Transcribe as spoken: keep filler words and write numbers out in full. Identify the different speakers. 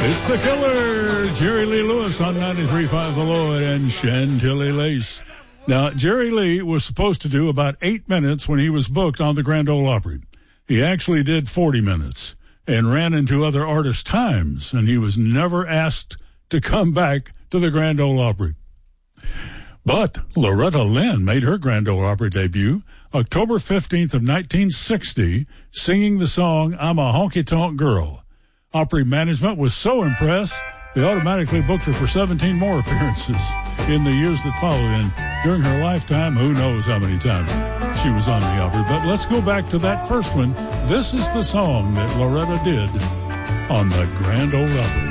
Speaker 1: It's the Killer, Jerry Lee Lewis on ninety-three point five The Lloyd and Chantilly Lace. Now, Jerry Lee was supposed to do about eight minutes when he was booked on the Grand Ole Opry. He actually did forty minutes and ran into other artists' times, and he was never asked to come back to the Grand Ole Opry. But Loretta Lynn made her Grand Ole Opry debut October fifteenth of nineteen sixty, singing the song I'm a Honky-Tonk Girl. Opry management was so impressed, they automatically booked her for seventeen more appearances in the years that followed. And during her lifetime, who knows how many times she was on the Opry. But let's go back to that first one. This is the song that Loretta did on the Grand Ole Opry.